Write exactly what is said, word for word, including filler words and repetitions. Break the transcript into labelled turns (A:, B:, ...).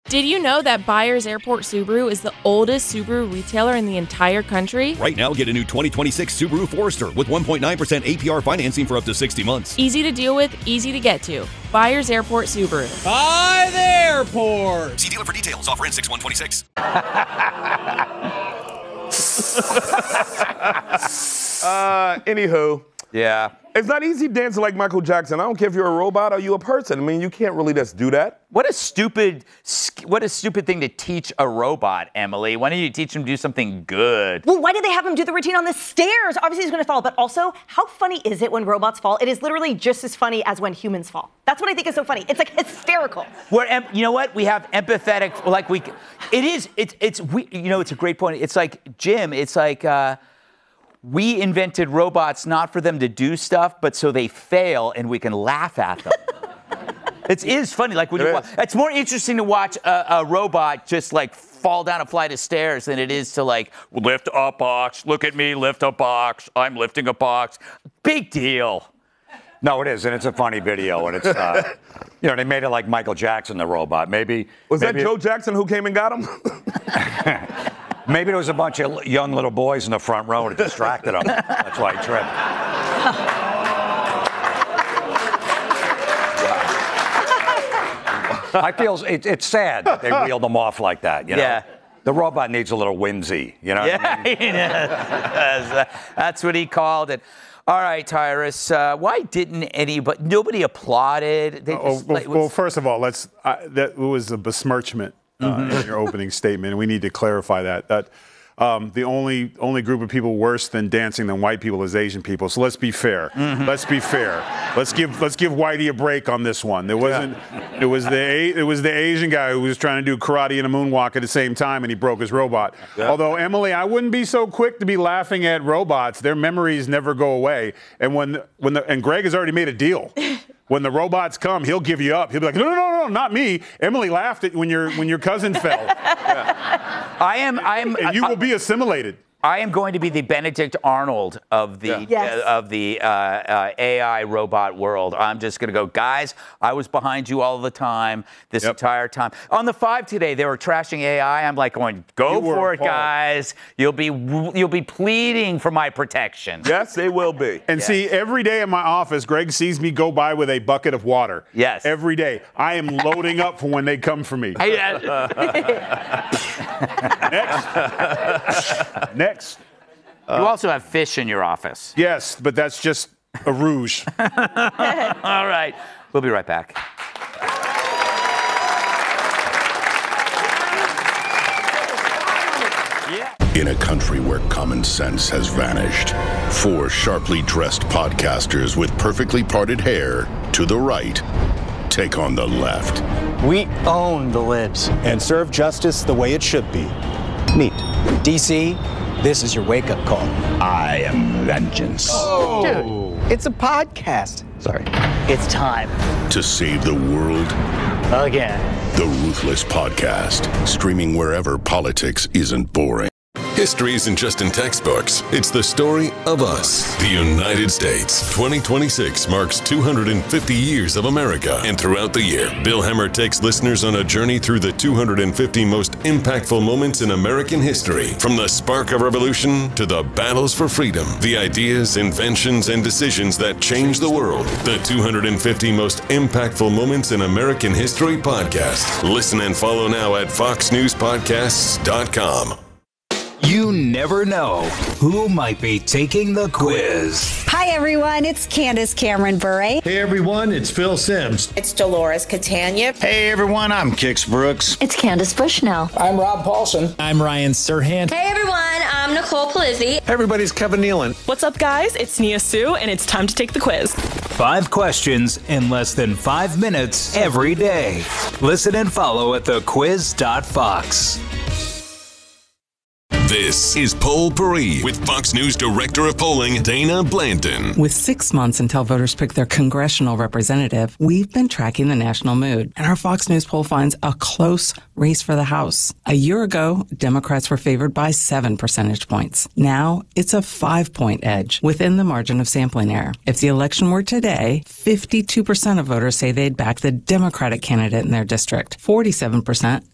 A: Did you know that Byers Airport Subaru is the oldest Subaru retailer in the entire country?
B: Right now, get a new twenty twenty-six Subaru Forester with one point nine percent A P R financing for up to sixty months.
A: Easy to deal with, easy to get to. Byers Airport Subaru.
C: By the airport.
B: See dealer for details. Offer in six one twenty-six.
D: uh, anywho.
E: Yeah.
D: It's not easy dancing like Michael Jackson. I don't care if you're a robot or you a person. I mean, you can't really just do that.
E: What a stupid, what a stupid thing to teach a robot, Emily. Why don't you teach him to do something good?
F: Well, why did they have him do the routine on the stairs? Obviously, he's going to fall. But also, how funny is it when robots fall? It is literally just as funny as when humans fall. That's what I think is so funny. It's like hysterical.
E: We're, you know what? We have empathetic, like we, it is, it's, it's, we, you know, it's a great point. It's like, Jim, it's like, uh, we invented robots not for them to do stuff, but so they fail and we can laugh at them. It is funny. Like when it you watch, it's more interesting to watch a, a robot just like fall down a flight of stairs than it is to like lift a box. Look at me, lift a box. I'm lifting a box. Big deal.
G: No, it is, and it's a funny video, and it's, uh, you know, they made it like Michael Jackson, the robot. Maybe
D: was
G: maybe
D: that Joe Jackson who came and got him?
G: Maybe there was a bunch of young little boys in the front row that distracted him. That's why he tripped. I feel it, it's sad that they wheeled them off like that. You know?
E: Yeah.
G: The robot needs a little whimsy. You know what
E: yeah,
G: I mean?
E: Yes. That's what he called it. All right, Tyrus. Uh, why didn't anybody? Nobody applauded. They
H: oh,
E: just,
H: well,
E: like,
H: well, first of all, let's. Uh, that was a besmirchment uh, mm-hmm. in your opening statement, and we need to clarify that. That um, the only only group of people worse than dancing than white people is Asian people. So let's be fair. Mm-hmm. Let's be fair. Let's give let's give Whitey a break on this one. There wasn't. Yeah. It was the it was the Asian guy who was trying to do karate and a moonwalk at the same time, and he broke his robot. Yeah. Although, Emily, I wouldn't be so quick to be laughing at robots. Their memories never go away. And when when the and Greg has already made a deal. When the robots come, he'll give you up. He'll be like, no, no, no, no, not me. Emily laughed at when your when your cousin fell. Yeah.
E: I am. I am.
H: And you
E: I,
H: will be assimilated.
E: I am going to be the Benedict Arnold of the
F: yeah. yes.
E: uh, of the uh, uh, A I robot world. I'm just going to go, guys. I was behind you all the time, this yep. entire time. On the five today, they were trashing A I. I'm like going, go you for it, appalled. guys. You'll be you'll be pleading for my protection.
D: Yes, they will be.
H: And
E: yes.
H: see, every day in my office, Greg sees me go by with a bucket of water.
E: Yes.
H: Every day, I am loading up for when they come for me.
E: I,
H: uh, Next. Next.
E: You uh, also have fish in your office.
H: Yes, but that's just a rouge.
E: All right. We'll be right back.
I: Yeah. In a country where common sense has vanished, four sharply dressed podcasters with perfectly parted hair to the right take on the left.
J: We own the libs and serve justice the way it should be. Meet D C. This is your wake-up call.
I: I am vengeance.
J: Oh. Dude, it's a podcast. Sorry. It's time.
I: To save the world.
J: Again.
I: The Ruthless Podcast. Streaming wherever politics isn't boring.
K: History isn't just in textbooks. It's the story of us, the United States. twenty twenty-six marks two hundred fifty years of America. And throughout the year, Bill Hemmer takes listeners on a journey through the two hundred fifty most impactful moments in American history. From the spark of revolution to the battles for freedom, the ideas, inventions, and decisions that changed the world. The two hundred fifty most impactful moments in American history podcast. Listen and follow now at fox news podcasts dot com.
L: You never know who might be taking the quiz.
M: Hi, everyone. It's Candace Cameron Bure.
N: Hey, everyone. It's Phil Simms.
O: It's Dolores Catania.
P: Hey, everyone. I'm Kix Brooks.
Q: It's Candace Bushnell.
R: I'm Rob Paulson.
S: I'm Ryan Serhant.
T: Hey, everyone. I'm Nicole Palizzi.
U: Hey, everybody. It's Kevin Nealon.
V: What's up, guys? It's Nia Sue, and it's time to take the quiz.
L: Five questions in less than five minutes every day. Listen and follow at the quiz dot fox.
K: This is Poll Paris with Fox News Director of Polling, Dana Blanton.
W: With six months until voters pick their congressional representative, we've been tracking the national mood. And our Fox News poll finds a close race for the House. A year ago, Democrats were favored by seven percentage points. Now, it's a five-point edge within the margin of sampling error. If the election were today, fifty-two percent of voters say they'd back the Democratic candidate in their district. forty-seven percent